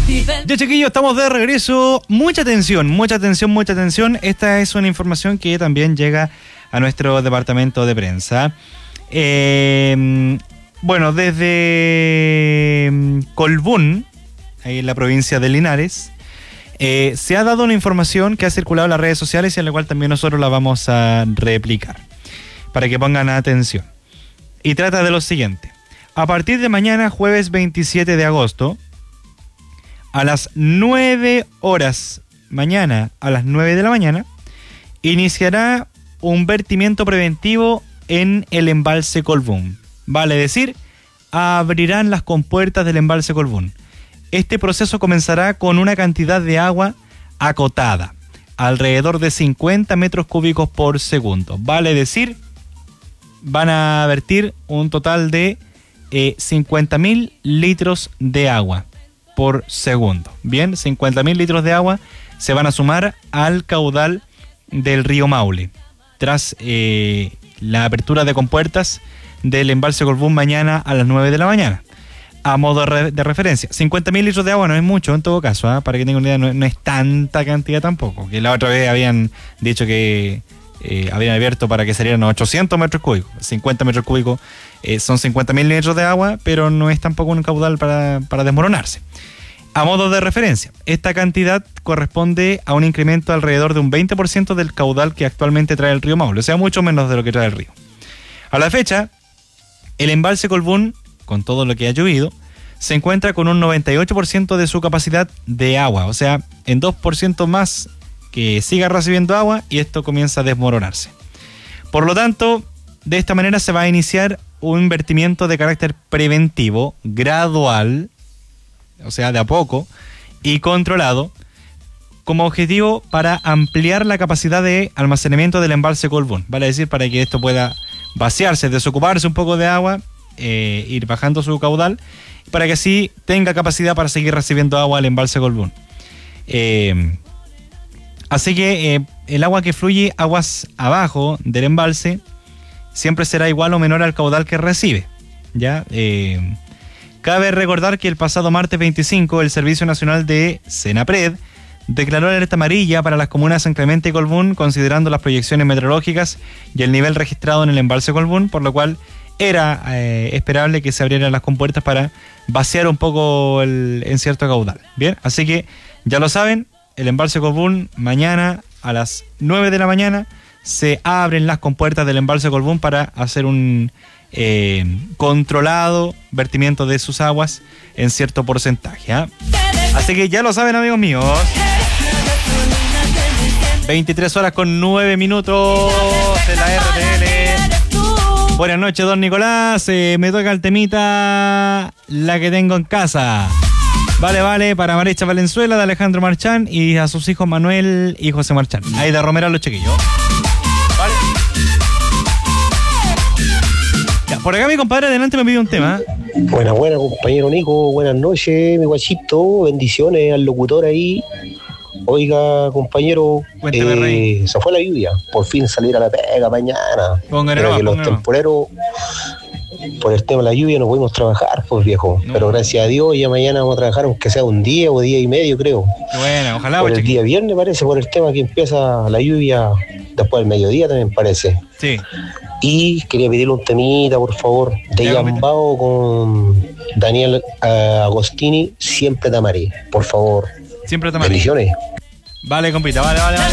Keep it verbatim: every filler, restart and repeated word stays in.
Ya, chiquillos, estamos de regreso. Mucha atención, mucha atención, mucha atención. Esta es una información que también llega a nuestro departamento de prensa. Eh, bueno, desde Colbún, ahí en la provincia de Linares, eh, se ha dado una información que ha circulado en las redes sociales y en la cual también nosotros la vamos a replicar, para que pongan atención. Y trata de lo siguiente. A partir de mañana, jueves veintisiete de agosto, a las nueve horas, mañana a las nueve de la mañana, iniciará un vertimiento preventivo en el embalse Colbún. Vale decir, abrirán las compuertas del embalse Colbún. Este proceso comenzará con una cantidad de agua acotada, alrededor de cincuenta metros cúbicos por segundo. Vale decir, van a vertir un total de eh, cincuenta mil litros de agua por segundo. Bien, cincuenta mil litros de agua se van a sumar al caudal del río Maule, tras eh, la apertura de compuertas del embalse Colbún mañana a las nueve de la mañana. A modo de, re- de referencia, cincuenta mil litros de agua no es mucho en todo caso, ¿eh? Para que tengan una idea, no, no es tanta cantidad tampoco, que la otra vez habían dicho que eh, habían abierto para que salieran ochocientos metros cúbicos. cincuenta metros cúbicos eh, son cincuenta mil litros de agua, pero no es tampoco un caudal para, para desmoronarse. A modo de referencia, esta cantidad corresponde a un incremento alrededor de un veinte por ciento del caudal que actualmente trae el río Maule, o sea, mucho menos de lo que trae el río. A la fecha, el embalse Colbún, con todo lo que ha llovido, se encuentra con un noventa y ocho por ciento de su capacidad de agua, o sea, en dos por ciento más que siga recibiendo agua y esto comienza a desmoronarse. Por lo tanto, de esta manera se va a iniciar un vertimiento de carácter preventivo, gradual, o sea, de a poco, y controlado, como objetivo para ampliar la capacidad de almacenamiento del embalse Colbún, vale decir, para que esto pueda vaciarse, desocuparse un poco de agua, eh, ir bajando su caudal, para que así tenga capacidad para seguir recibiendo agua al embalse Colbún. Eh, así que eh, el agua que fluye aguas abajo del embalse siempre será igual o menor al caudal que recibe, ¿ya? Eh, Cabe recordar que el pasado martes veinticinco el Servicio Nacional de Senapred declaró alerta amarilla para las comunas San Clemente y Colbún, considerando las proyecciones meteorológicas y el nivel registrado en el embalse Colbún, por lo cual era eh, esperable que se abrieran las compuertas para vaciar un poco el, en cierto caudal. Bien, así que ya lo saben, el embalse Colbún mañana a las nueve de la mañana se abren las compuertas del embalse Colbún para hacer un Eh, controlado vertimiento de sus aguas en cierto porcentaje, ¿eh? Así que ya lo saben, amigos míos. veintitrés horas con nueve minutos de la R T L. Buenas noches, don Nicolás. Eh, me toca el temita La que tengo en casa. Vale, vale, para Marecha Valenzuela, de Alejandro Marchán y a sus hijos Manuel y José Marchán. Ahí de Romero a los chiquillos. Vale. Por acá mi compadre adelante me pide un tema. Buenas, buenas, compañero Nico. Buenas noches, mi guachito. Bendiciones al locutor ahí. Oiga, compañero, eh, se fue la lluvia. Por fin salir a la pega mañana. Póngale Pero nomás, que los póngale temporeros, por el tema de la lluvia, no pudimos trabajar, pues viejo. No. Pero gracias a Dios, ya mañana vamos a trabajar, aunque sea un día o día y medio, creo. Bueno, ojalá. Por el chiquito. día viernes, parece, por el tema que empieza la lluvia después del mediodía, también parece. Sí. Y quería pedirle un temita, por favor, de Yambao con Daniel uh, Agostini, Siempre te amaré, por favor. Siempre te amaré. Bendiciones. Vale, compita, vale, vale, vale.